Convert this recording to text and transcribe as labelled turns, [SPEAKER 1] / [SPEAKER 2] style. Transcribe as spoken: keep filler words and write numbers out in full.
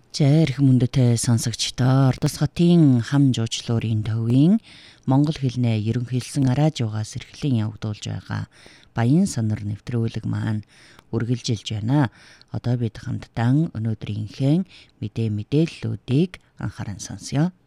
[SPEAKER 1] За эрх мөндөтэй сонсогчдоо ордосготын хам жуучлуурын төвийн монгол хэлнээ ерөнхийлсөн радиогоос эрхлэн явагдуулж байгаа баян сонор нэвтрүүлэг маань үргэлжилж байна. Одоо бид хамтдаа өнөөдрийнхээ мэдээ мэдээллүүдийг анхааран сонсъё.